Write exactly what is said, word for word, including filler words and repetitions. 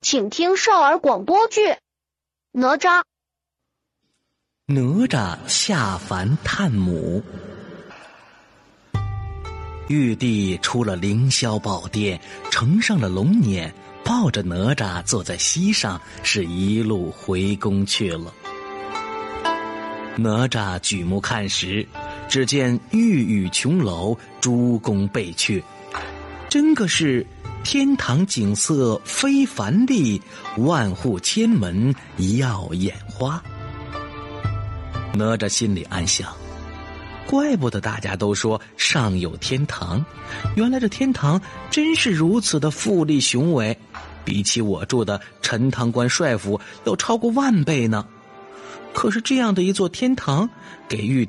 请听少儿广播剧《哪吒》。 哪吒下凡探母。玉帝出了凌霄宝殿，乘上了龙辇，抱着哪吒坐在膝上，是一路回宫去了。哪吒举目看时，只见玉宇琼楼，诸宫贝阙，真个是天堂景色非凡丽，万户千门耀眼花。哪吒心里暗想，怪不得大家都说上有天堂，原来这天堂真是如此的富丽雄伟，比起我住的陈塘关帅府要超过万倍呢。可是这样的一座天堂，给玉帝